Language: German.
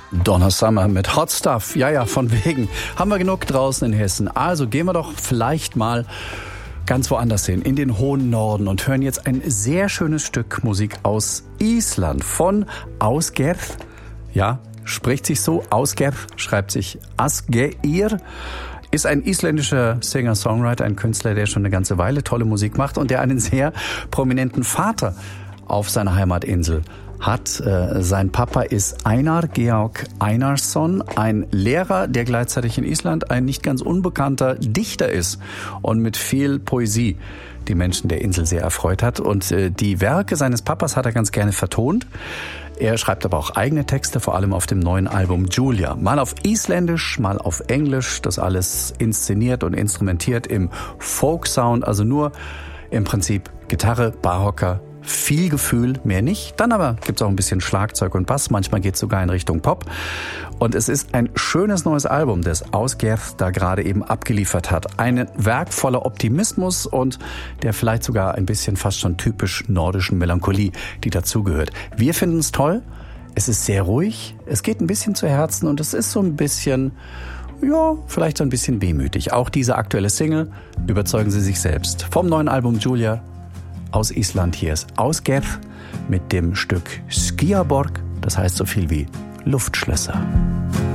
Donna Summer mit Hot Stuff. Ja, von wegen. Haben wir genug draußen in Hessen. Also gehen wir doch vielleicht mal ganz woanders hin, in den hohen Norden und hören jetzt ein sehr schönes Stück Musik aus Island von Ásgeir. Ja, spricht sich so. Ásgeir schreibt sich Asgeir. Ist ein isländischer Singer-Songwriter, ein Künstler, der schon eine ganze Weile tolle Musik macht und der einen sehr prominenten Vater auf seiner Heimatinsel hat. Sein Papa ist Einar Georg Einarsson, ein Lehrer, der gleichzeitig in Island ein nicht ganz unbekannter Dichter ist und mit viel Poesie die Menschen der Insel sehr erfreut hat. Und die Werke seines Papas hat er ganz gerne vertont. Er schreibt aber auch eigene Texte, vor allem auf dem neuen Album Julia. Mal auf Isländisch, mal auf Englisch. Das alles inszeniert und instrumentiert im Folk-Sound. Also nur im Prinzip Gitarre, Barhocker, viel Gefühl, mehr nicht. Dann aber gibt's auch ein bisschen Schlagzeug und Bass. Manchmal geht's sogar in Richtung Pop. Und es ist ein schönes neues Album, das Ásgeir da gerade eben abgeliefert hat. Ein Werk voller Optimismus und der vielleicht sogar ein bisschen fast schon typisch nordischen Melancholie, die dazugehört. Wir finden es toll. Es ist sehr ruhig. Es geht ein bisschen zu Herzen und es ist so ein bisschen, ja, vielleicht so ein bisschen wehmütig. Auch diese aktuelle Single, überzeugen Sie sich selbst. Vom neuen Album Julia aus Island. Hier ist Ásgeir mit dem Stück Skýjaborg, das heißt so viel wie Luftschlösser.